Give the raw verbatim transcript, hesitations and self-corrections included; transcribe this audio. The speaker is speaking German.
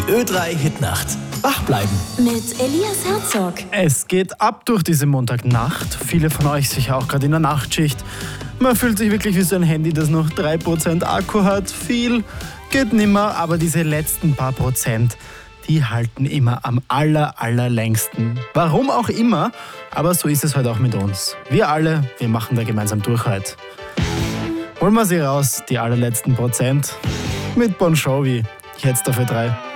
Ö drei Hitnacht. Wach bleiben. Mit Elias Herzog. Es geht ab durch diese Montagnacht. Viele von euch sicher auch gerade in der Nachtschicht. Man fühlt sich wirklich wie so ein Handy, das noch drei Prozent Akku hat. Viel geht nimmer, aber diese letzten paar Prozent, die halten immer am aller, allerlängsten. Warum auch immer, aber so ist es heute auch mit uns. Wir alle, wir machen da gemeinsam durch heute. Holen wir sie raus, die allerletzten Prozent, mit Bon Jovi, jetzt dafür drei.